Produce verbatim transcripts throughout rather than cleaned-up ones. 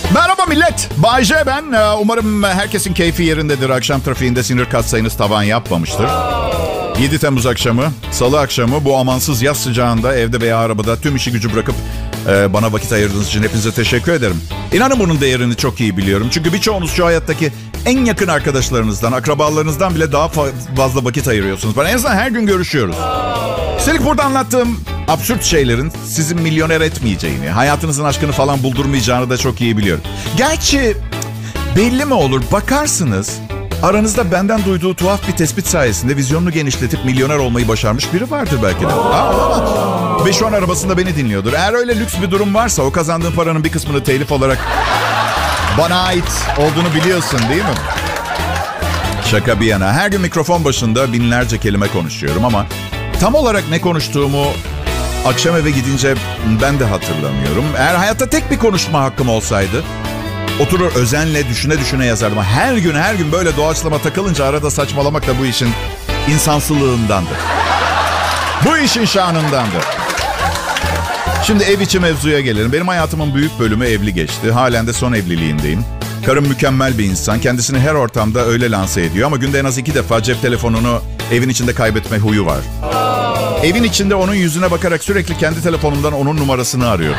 Merhaba millet. Bay J ben. Umarım herkesin keyfi yerindedir. Akşam trafiğinde sinir katsayınız tavan yapmamıştır. yedi Temmuz akşamı, Salı akşamı bu amansız yaz sıcağında evde veya arabada tüm işi gücü bırakıp e, bana vakit ayırdığınız için hepinize teşekkür ederim. İnanın bunun değerini çok iyi biliyorum. Çünkü birçoğunuz şu hayattaki en yakın arkadaşlarınızdan, akrabalarınızdan bile daha fazla vakit ayırıyorsunuz. Ben en azından her gün görüşüyoruz. Üstelik burada anlattığım absürt şeylerin sizi milyoner etmeyeceğini, hayatınızın aşkını falan buldurmayacağını da çok iyi biliyorum. Gerçi belli mi olur, bakarsınız aranızda benden duyduğu tuhaf bir tespit sayesinde vizyonunu genişletip milyoner olmayı başarmış biri vardır belki de. Ha, olamaz. Ve şu an arabasında beni dinliyordur. Eğer öyle lüks bir durum varsa o kazandığın paranın bir kısmını telif olarak bana ait olduğunu biliyorsun değil mi? Şaka bir yana. Her gün mikrofon başında binlerce kelime konuşuyorum ama tam olarak ne konuştuğumu akşam eve gidince ben de hatırlamıyorum. Eğer hayatta tek bir konuşma hakkım olsaydı oturur özenle düşüne düşüne yazardım. Ama her gün her gün böyle doğaçlama takılınca arada saçmalamak da bu işin insansılığındandır. Bu işin şanındandır. Şimdi ev içi mevzuya gelelim. Benim hayatımın büyük bölümü evli geçti. Halen de son evliliğindeyim. Karım mükemmel bir insan. Kendisini her ortamda öyle lanse ediyor. Ama günde en az iki defa cep telefonunu evin içinde kaybetme huyu var. Evin içinde onun yüzüne bakarak sürekli kendi telefonumdan onun numarasını arıyor.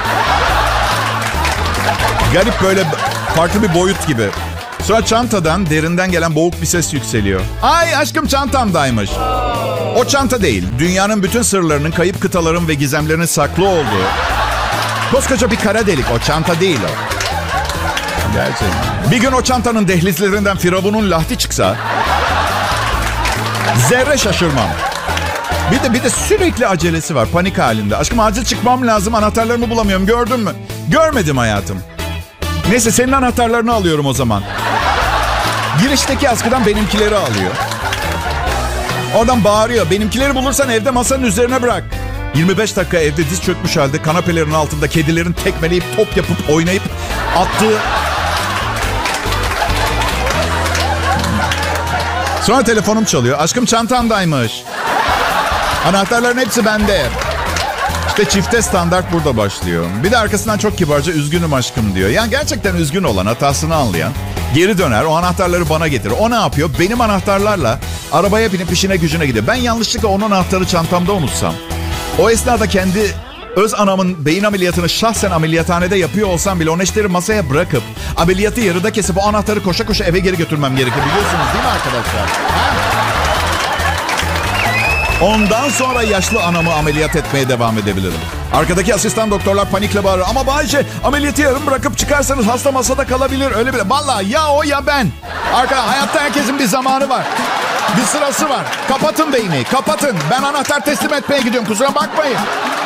Garip, böyle farklı bir boyut gibi. Sonra çantadan derinden gelen boğuk bir ses yükseliyor. Ay aşkım çantamdaymış. O çanta değil. Dünyanın bütün sırlarının, kayıp kıtaların ve gizemlerinin saklı olduğu koskoca bir kara delik. O çanta değil o. Gerçekten. Bir gün o çantanın dehlizlerinden Firavun'un lahti çıksa zerre şaşırmam. Bir de bir de sürekli acelesi var, panik halinde. Aşkım acil çıkmam lazım, anahtarlarımı bulamıyorum, gördün mü? Görmedim hayatım. Neyse senin anahtarlarını alıyorum o zaman. Girişteki askıdan benimkileri alıyor. Oradan bağırıyor. Benimkileri bulursan evde masanın üzerine bırak. yirmi beş dakika evde diz çökmüş halde kanapelerin altında kedilerin tekmeleyip top yapıp oynayıp attığı... Sonra telefonum çalıyor. Aşkım çantamdaymış. Anahtarların hepsi bende. İşte çifte standart burada başlıyor. Bir de arkasından çok kibarca üzgünüm aşkım diyor. Yani gerçekten üzgün olan, hatasını anlayan geri döner, o anahtarları bana getirir. O ne yapıyor? Benim anahtarlarla arabaya binip işine gücüne gidiyor. Ben yanlışlıkla onun anahtarı çantamda unutsam, o esnada kendi öz anamın beyin ameliyatını şahsen ameliyathanede yapıyor olsam bile o neşteri masaya bırakıp ameliyatı yarıda kesip o anahtarı koşa koşa eve geri götürmem gerekiyor. Biliyorsunuz değil mi arkadaşlar? Ha? Ondan sonra yaşlı anamı ameliyat etmeye devam edebilirim. Arkadaki asistan doktorlar panikle bağırır. Ama Bayce, ameliyatı yarım bırakıp çıkarsanız hasta masada kalabilir. Öyle bile. Vallahi ya o ya ben. Arkadaşlar hayatta herkesin bir zamanı var. Bir sırası var. Kapatın beyni, kapatın. Ben anahtar teslim etmeye gidiyorum. Kusura bakmayın.